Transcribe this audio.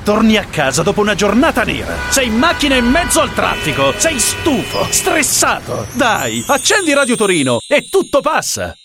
Torni a casa dopo una giornata nera. Sei in macchina in mezzo al traffico. Sei stufo, stressato. Dai, accendi Radio Torino e tutto passa.